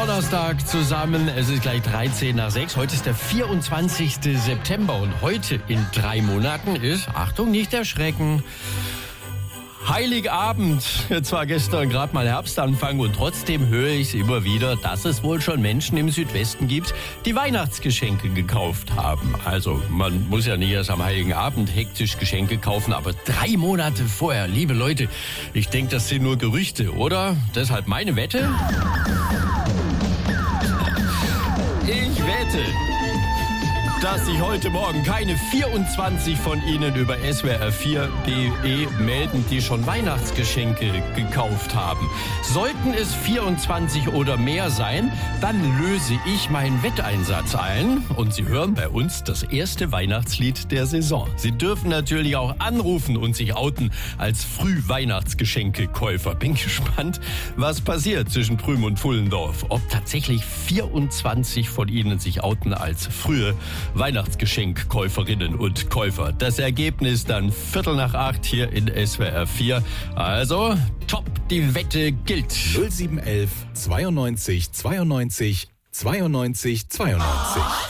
Donnerstag zusammen. Es ist gleich 13 nach 6. Heute ist der 24. September und heute in 3 Monaten ist, Achtung, nicht erschrecken, Heiligabend. Jetzt war gestern gerade mal Herbstanfang und trotzdem höre ich immer wieder, dass es wohl schon Menschen im Südwesten gibt, die Weihnachtsgeschenke gekauft haben. Also man muss ja nicht erst am Heiligen Abend hektisch Geschenke kaufen, aber 3 Monate vorher. Liebe Leute, ich denke, das sind nur Gerüchte, oder? Deshalb meine Wette. Ich wette, dass sich heute Morgen keine 24 von Ihnen über swr4.de melden, die schon Weihnachtsgeschenke gekauft haben. Sollten es 24 oder mehr sein, dann löse ich meinen Wetteinsatz ein und Sie hören bei uns das erste Weihnachtslied der Saison. Sie dürfen natürlich auch anrufen und sich outen als Frühweihnachtsgeschenkekäufer. Bin gespannt, was passiert zwischen Prüm und Pfullendorf. Ob tatsächlich 24 von Ihnen sich outen als frühe Weihnachtsgeschenkkäuferinnen und Käufer. Das Ergebnis dann 7:45 hier in SWR 4. Also, top, die Wette gilt. 0711 92 92 92 92.